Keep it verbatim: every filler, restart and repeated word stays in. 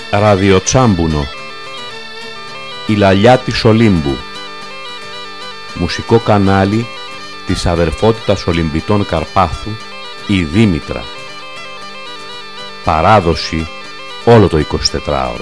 Ραδιοτσάμπουνο. Η Λαλιά της Ολύμπου. Μουσικό κανάλι της αδερφότητας Ολυμπητών Καρπάθου, η Δήμητρα. Παράδοση όλο το εικοσιτετράωρο.